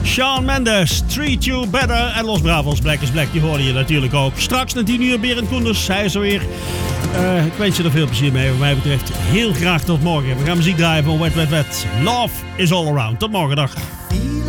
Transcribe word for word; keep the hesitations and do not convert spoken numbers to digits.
Shawn Mendes, Treat You Better. En Los Bravos, Black is Black, die hoorde je natuurlijk ook. Straks na tien uur Berend Koenders, hij is er weer. Uh, ik wens je er veel plezier mee, wat mij betreft. Heel graag tot morgen. We gaan muziek draaien van Wet Wet Wet. Love is all around. Tot morgen, dag.